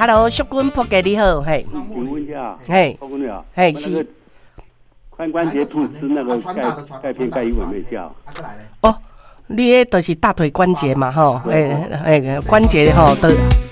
，Hello， 淑君仆给你好，嘿， 请问一下， 嘿， 高公了， 嘿， 是髋关节处吃那个钙片钙油有没有效？ 哦，你迄就是大腿关节嘛，吼，关节吼都。